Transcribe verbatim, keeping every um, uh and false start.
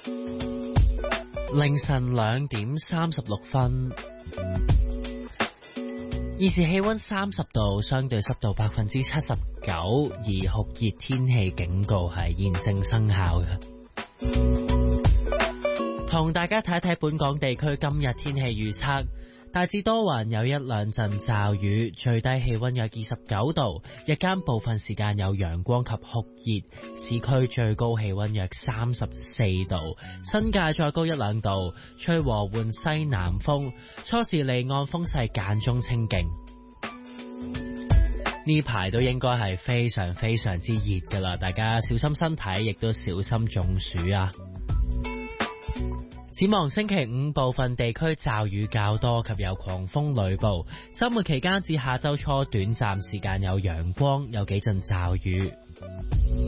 凌晨兩點三十六分，現時氣溫三十度，相對濕度百分之七十九，而酷熱天氣警告係現正生效嘅。同大家睇一睇本港地區今日天氣預測。大致多雲，有一兩陣驟雨，最低氣溫約二十九度，日間部分時間有陽光及酷熱，市區最高氣溫約三十四度，新界再高一兩度，吹和緩西南風，初時離岸風勢間中清勁。呢排都應該係非常非常之熱㗎喇，大家小心身體，亦都小心中暑啊！展望星期五部分地區驟雨較多及有狂風雷暴，週末期間至下週初短暫時間有陽光，有幾陣驟雨。